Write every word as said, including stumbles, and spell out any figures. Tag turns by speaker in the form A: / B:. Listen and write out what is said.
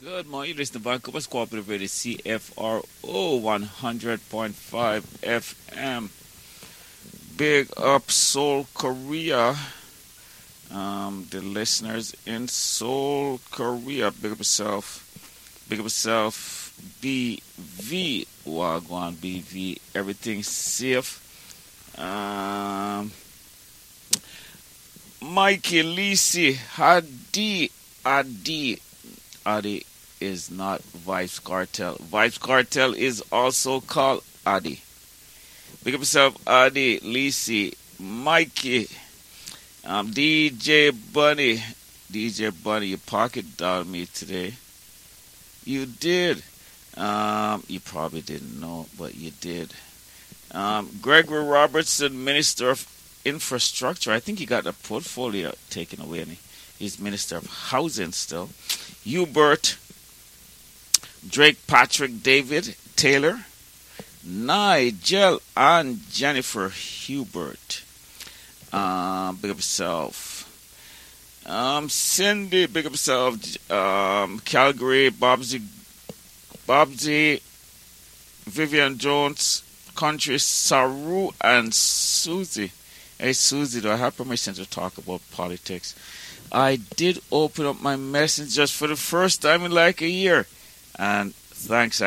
A: Good morning. You listen to Vancouver's Cooperative Radio, C F R O one hundred point five F M. Big up Seoul, Korea. Um, the listeners in Seoul, Korea. Big up yourself. Big up yourself. B V. Wagwan B V. Everything safe. Um, Mikey, Lisi, Hadi, Adi. Adi is not Vibes Cartel. Vibes Cartel is also called Adi. Big up yourself, Adi, Lisi, Mikey, um, D J Bunny. D J Bunny, you pocket dialed me today. You did. Um, you probably didn't know, but you did. Um, Gregory Robertson, Minister of Infrastructure. I think he got the portfolio taken away, and he's Minister of Housing still. Hubert, Drake, Patrick, David, Taylor, Nigel, and Jennifer Hubert. Um, big up yourself. Um, Cindy, big up yourself. Um, Calgary, Bobsy, Bobsy, Vivian Jones, Country, Saru, and Susie. Hey, Susie, do I have permission to talk about politics? I did open up my message just for the first time in like a year. And thanks,